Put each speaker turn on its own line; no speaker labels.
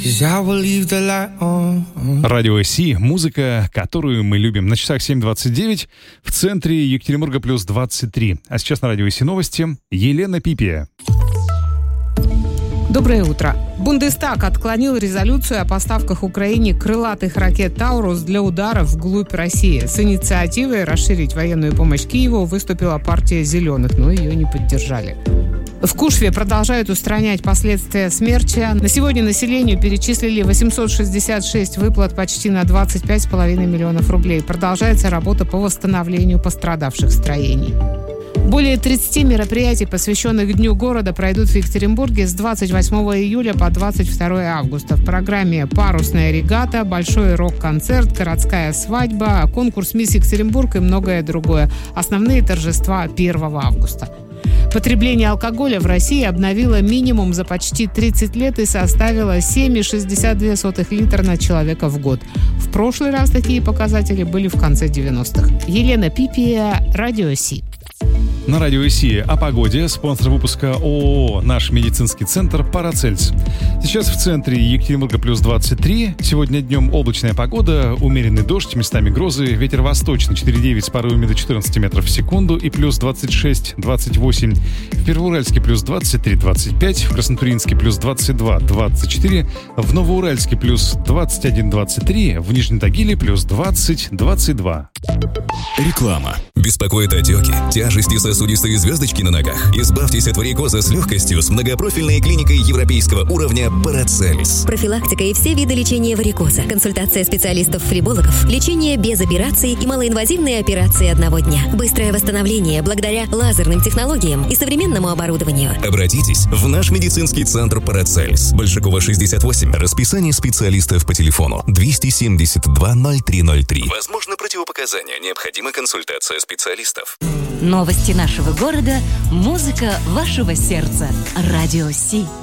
Радио Си, музыка, которую мы любим. На часах 7:29, в центре Екатеринбурга плюс 23. А сейчас на Радио Си новости. Елена Пипия.
Доброе утро. Бундестаг отклонил резолюцию о поставках Украине крылатых ракет «Таурус» для ударов вглубь России. С инициативой расширить военную помощь Киеву выступила партия «Зеленых», но ее не поддержали. В Кушве продолжают устранять последствия смерча. На сегодня населению перечислили 866 выплат почти на 25,5 миллионов рублей. Продолжается работа по восстановлению пострадавших строений. Более 30 мероприятий, посвященных Дню города, пройдут в Екатеринбурге с 28 июля по 22 августа. В программе парусная регата, большой рок-концерт, городская свадьба, конкурс «Мисс Екатеринбург» и многое другое. Основные торжества 1 августа. Потребление алкоголя в России обновило минимум за почти 30 лет и составило 7,62 литра на человека в год. В прошлый раз такие показатели были в конце 90-х. Елена Пипия, Радио Си.
На Радио Си о погоде. Спонсор выпуска ООО «Наш медицинский центр Парацельс». Сейчас в центре Екатеринбурга плюс 23. Сегодня днем облачная погода, умеренный дождь, местами грозы, ветер восточный 4,9 с порывами до 14 метров в секунду и плюс 26-28. В Первоуральске плюс 23-25, в Краснотурьинске плюс 22-24, в Новоуральске плюс 21-23, в Нижнем Тагиле плюс 20-22.
Реклама. Беспокоит отеки, тяжести, сосудистые звездочки на ногах? Избавьтесь от варикоза с легкостью с многопрофильной клиникой европейского уровня Парацельс.
Профилактика и все виды лечения варикоза. Консультация специалистов-флебологов. Лечение без операций и малоинвазивные операции одного дня. Быстрое восстановление благодаря лазерным технологиям и современному оборудованию.
Обратитесь в наш медицинский центр Парацельс. Большакова, 68. Расписание специалистов по телефону 272 0303. Возможно, противопоказания. Необходима консультация специалистов.
Новости нашего города, музыка вашего сердца. Радио Си.